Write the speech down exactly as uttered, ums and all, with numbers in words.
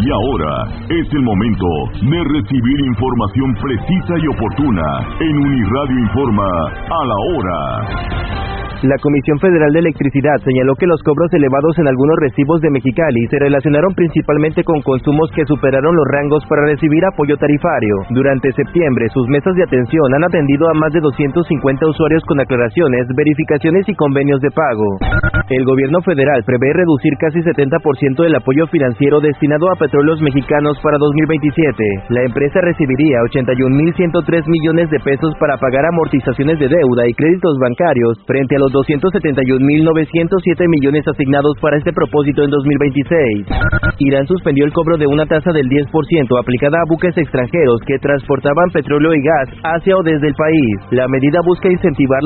Y ahora es el momento de recibir información precisa y oportuna en Uniradio Informa a la hora. La Comisión Federal de Electricidad señaló que los cobros elevados en algunos recibos de Mexicali se relacionaron principalmente con consumos que superaron los rangos para recibir apoyo tarifario. Durante septiembre, sus mesas de atención han atendido a más de doscientos cincuenta usuarios con aclaraciones, verificaciones y convenios de pago. El gobierno federal prevé reducir casi setenta por ciento del apoyo financiero destinado a Petróleos Mexicanos para dos mil veintisiete. La empresa recibiría ochenta y un mil ciento tres millones de pesos para pagar amortizaciones de deuda y créditos bancarios frente a los doscientos setenta y un mil novecientos siete millones asignados para este propósito en dos mil veintiséis. Irán suspendió el cobro de una tasa del diez por ciento aplicada a buques extranjeros que transportaban petróleo y gas hacia o desde el país. La medida busca incentivar